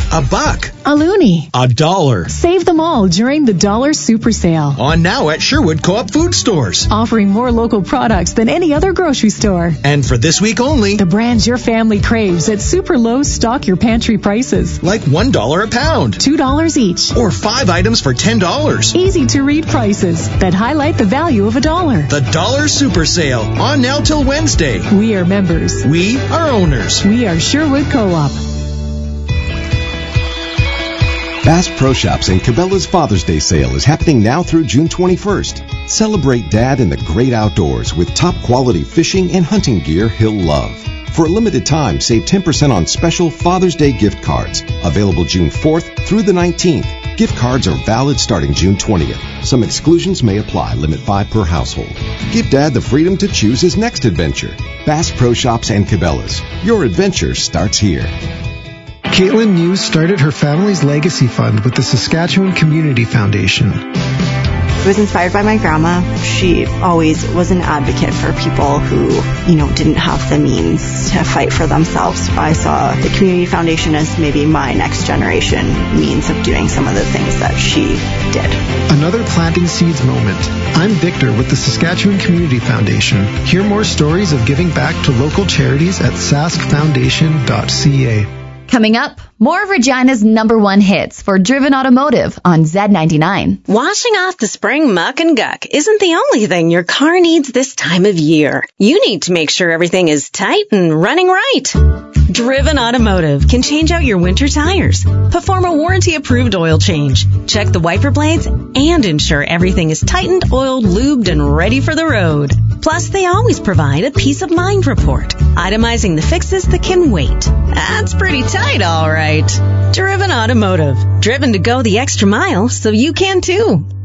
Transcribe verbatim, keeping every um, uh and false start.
A buck. A loonie. A dollar. Save them all during the Dollar Super Sale. On now at Sherwood Co-op Food Stores. Offering more local products than any other grocery store. And for this week only, the brands your family craves at super low stock your pantry prices. Like one dollar a pound. two dollars each. Or five items for ten dollars. Easy to read prices that highlight the value of a dollar. The Dollar Super Sale. On now till Wednesday. We are members. We are owners. We are Sherwood Co-op. Bass Pro Shops and Cabela's Father's Day sale is happening now through June twenty-first. Celebrate Dad in the great outdoors with top quality fishing and hunting gear he'll love. For a limited time, save ten percent on special Father's Day gift cards. Available June fourth through the nineteenth. Gift cards are valid starting June twentieth. Some exclusions may apply. Limit five per household. Give Dad the freedom to choose his next adventure. Bass Pro Shops and Cabela's. Your adventure starts here. Caitlin News started her family's legacy fund with the Saskatchewan Community Foundation. I was inspired by my grandma. She always was an advocate for people who, you know, didn't have the means to fight for themselves. I saw the Community Foundation as maybe my next generation means of doing some of the things that she did. Another planting seeds moment. I'm Victor with the Saskatchewan Community Foundation. Hear more stories of giving back to local charities at sask foundation dot c a. Coming up, more of Regina's number one hits for Driven Automotive on Z ninety-nine. Washing off the spring muck and guck isn't the only thing your car needs this time of year. You need to make sure everything is tight and running right. Driven Automotive can change out your winter tires, perform a warranty-approved oil change, check the wiper blades, and ensure everything is tightened, oiled, lubed, and ready for the road. Plus, they always provide a peace of mind report, itemizing the fixes that can wait. That's pretty tight, all right. Driven Automotive. Driven to go the extra mile so you can too.